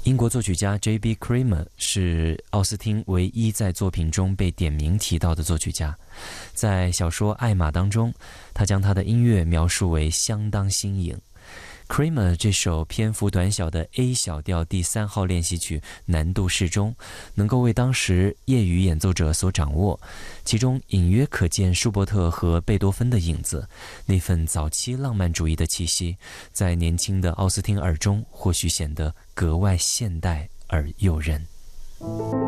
英国作曲家 J.B. Creamer 是奥斯汀唯一在作品中被点名提到的作曲家。在小说《艾玛》当中，他将他的音乐描述为相当新颖。Creamer 这首篇幅短小的 A 小调第3号练习曲难度适中，能够为当时业余演奏者所掌握，其中隐约可见舒伯特和贝多芬的影子，那份早期浪漫主义的气息，在年轻的奥斯汀耳中或许显得格外现代而诱人。